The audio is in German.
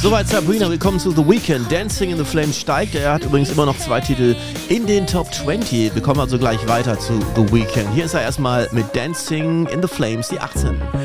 Soweit Sabrina, willkommen zu The Weeknd. Dancing in the Flames steigt. Er hat übrigens immer noch 2 Titel in den Top 20. Wir kommen also gleich weiter zu The Weeknd. Hier ist er erstmal mit Dancing in the Flames, die 18.